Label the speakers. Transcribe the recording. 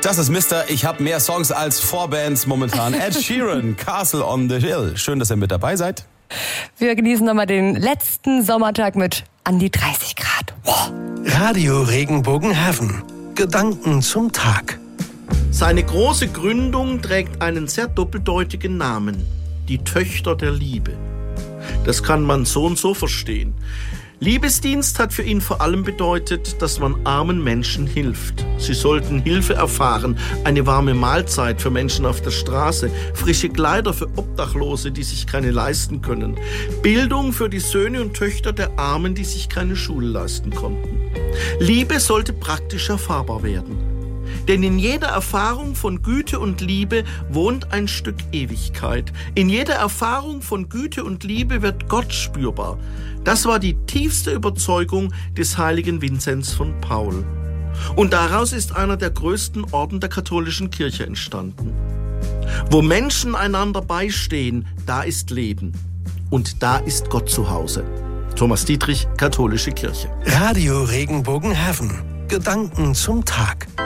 Speaker 1: Das ist Mister, ich habe mehr Songs als Vorbands momentan. Ed Sheeran, Castle on the Hill. Schön, dass ihr mit dabei seid.
Speaker 2: Wir genießen nochmal den letzten Sommertag mit an die 30 Grad. Wow.
Speaker 3: Radio Regenbogenhaven. Gedanken zum Tag.
Speaker 4: Seine große Gründung trägt einen sehr doppeldeutigen Namen. Die Töchter der Liebe. Das kann man so und so verstehen. Liebesdienst hat für ihn vor allem bedeutet, dass man armen Menschen hilft. Sie sollten Hilfe erfahren, eine warme Mahlzeit für Menschen auf der Straße, frische Kleider für Obdachlose, die sich keine leisten können, Bildung für die Söhne und Töchter der Armen, die sich keine Schule leisten konnten. Liebe sollte praktisch erfahrbar werden. Denn in jeder Erfahrung von Güte und Liebe wohnt ein Stück Ewigkeit. In jeder Erfahrung von Güte und Liebe wird Gott spürbar. Das war die tiefste Überzeugung des heiligen Vinzenz von Paul. Und daraus ist einer der größten Orden der katholischen Kirche entstanden. Wo Menschen einander beistehen, da ist Leben. Und da ist Gott zu Hause. Thomas Dietrich, Katholische Kirche.
Speaker 3: Radio Regenbogenhaven. Gedanken zum Tag.